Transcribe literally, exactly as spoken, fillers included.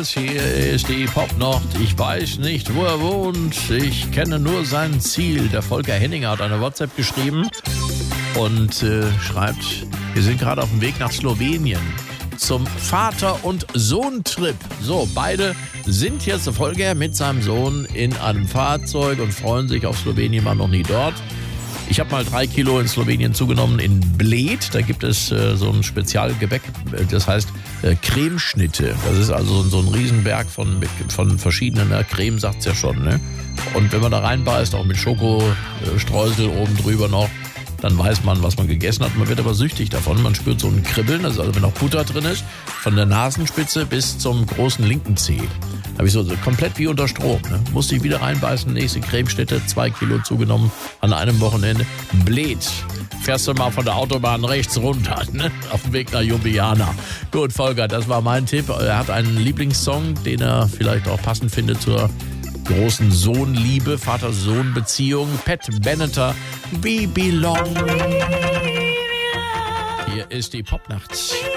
Singles. Hier ist die Popnacht. Ich weiß nicht, wo er wohnt. Ich kenne nur sein Ziel. Der Volker Henninger hat eine WhatsApp geschrieben und äh, schreibt, wir sind gerade auf dem Weg nach Slowenien zum Vater- und Sohn-Trip. So, beide sind jetzt, der Volker mit seinem Sohn in einem Fahrzeug und freuen sich auf Slowenien, war noch nie dort. Ich habe mal drei Kilo in Slowenien zugenommen, in Bled. Da gibt es äh, so ein Spezialgebäck, das heißt äh, Cremeschnitte. Das ist also so ein Riesenberg von, mit, von verschiedenen, ne? Creme sagt es ja schon. Ne? Und wenn man da reinbeißt, auch mit Schokostreusel oben drüber noch, dann weiß man, was man gegessen hat. Man wird aber süchtig davon. Man spürt so ein Kribbeln, also wenn noch Butter drin ist, von der Nasenspitze bis zum großen linken Zeh. Habe ich so, so komplett wie unter Strom. Ne? Musste ich wieder reinbeißen, nächste Cremestätte, zwei Kilo zugenommen an einem Wochenende. Bled. Fährst du mal von der Autobahn rechts runter, ne? Auf dem Weg nach Ljubljana. Gut, Volker, das war mein Tipp. Er hat einen Lieblingssong, den er vielleicht auch passend findet zur großen Sohn-Liebe, Vater-Sohn-Beziehung. Pat Benatar, We Belong. Hier ist die Popnacht.